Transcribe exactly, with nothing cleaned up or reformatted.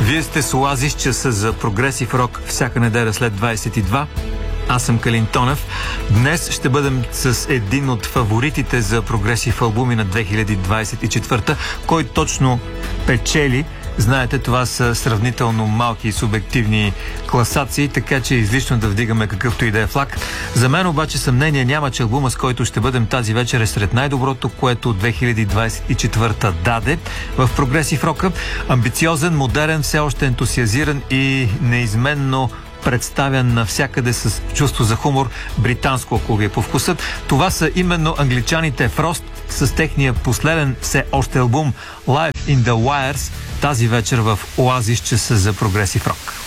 Вие сте с Оазис, часа за прогресив рок всяка неделя след двайсет и два. Аз съм Калин Тонев. Днес ще бъдем с един от фаворитите за прогресив албуми на две хиляди двайсет и четвърта. Кой точно печели? Знаете, това са сравнително малки и субективни класации, така че е излишно да вдигаме какъвто и да е флаг. За мен обаче съмнение няма, че албума, с който ще бъдем тази вечер, е сред най-доброто, което две хиляди двайсет и четвърта даде в прогресив рока. Амбициозен, модерен, все още ентусиазиран и неизменно представян навсякъде с чувство за хумор, британско, ако ви е по вкуса. Това са именно англичаните Frost с техния последен все още албум Live in the Wires, тази вечер в Оазис, часа за прогресив рок.